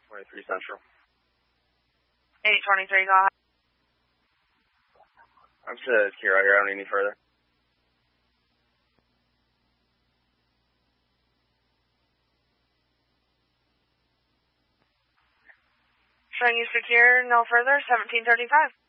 823 Central. 823, go ahead. I'm just here right here. I don't need any further. Showing you secure, no further, 1735.